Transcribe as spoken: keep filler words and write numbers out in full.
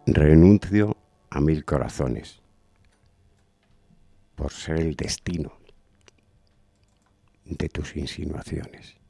Renuncio a mil corazones por ser el destino de tus insinuaciones.